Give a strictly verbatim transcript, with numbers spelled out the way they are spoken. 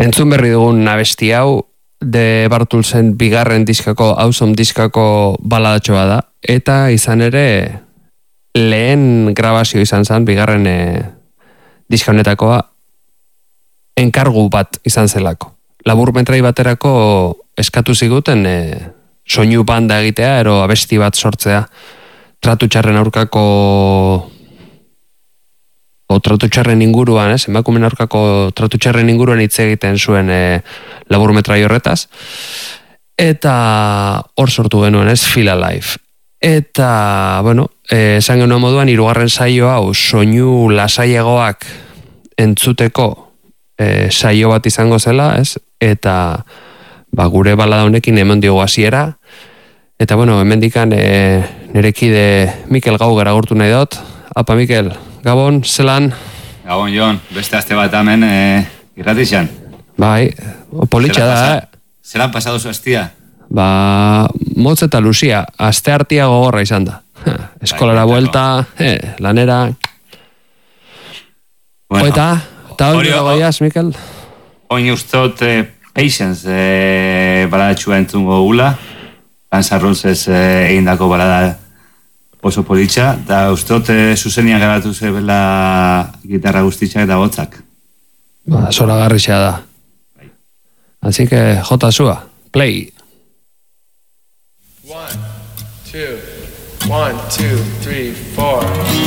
Entzun berri dugun abesti hau, de Bartulsen bigarren diskako, Awesome diskako baladatxoa da, eta izan ere lehen grabazio izan zen, bigarren e, diska honetakoa, enkargu bat izan zelako. Labur metrai baterako eskatu ziguten e, soinu banda egitea, ero abesti bat sortzea, tratu txarren aurkako o tratu txarren inguruan, ez, emakumen aurkako tratu txarren inguruan hitz egiten zuen e, labur metrai horretaz, eta hor sortu genuen, ez, Feel Alive. Eta, bueno, e, esan genuen moduan, hirugarren saio hau soinu lasaiagoak entzuteko e, saio bat izango zela, ez, eta ba, gure balada honekin hemen diogu hasiera, eta, bueno, hemendikan e, nerekide Mikel Gau gara gurtu nahi dut. Apa, Mikel, Gabon, zelan? Gabon, Jon, beste aste bat hemen e, irratixan. Bai, politxa da, eh? Zelan pasadu zu astia? Ba, motz eta luzia, aste hartia gogorra izan da. Eskolara bai, buelta, eh, lanera. Bueno, Oeta, eta hori goiaz, Mikel? Oin ustot eh, Patience eh, baladatxua entzungo gula. Guns N' Roses eh, egindako balada oso politxa, eta ustot eh, zuzenian garatu zebela gitarra guztitxak eta botzak. Ba, zora garritxea da. Así que, jota zua, play. One, two, one, two, three, four.